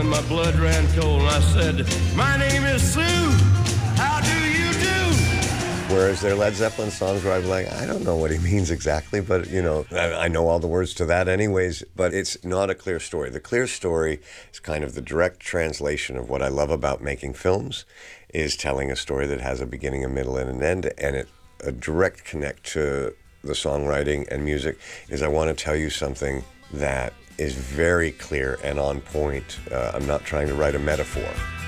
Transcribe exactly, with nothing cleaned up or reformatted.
my blood ran cold, and I said, my name is Sue, how do you do? Whereas their Led Zeppelin songs where I'm like, I don't know what he means exactly, but, you know, I, I know all the words to that anyways, but it's not a clear story. The clear story is kind of the direct translation of what I love about making films, is telling a story that has a beginning, a middle, and an end, and it a direct connect to the songwriting and music is I want to tell you something that is very clear and on point. Uh, I'm not trying to write a metaphor.